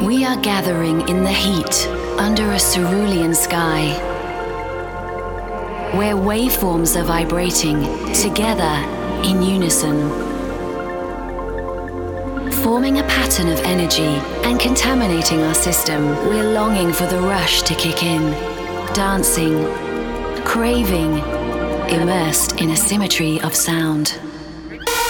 We are gathering in the heat under a cerulean sky, where waveforms are vibrating together in unison, forming a pattern of energy and contaminating our system. We're longing for the rush to kick in, dancing, craving, immersed in a symmetry of sound.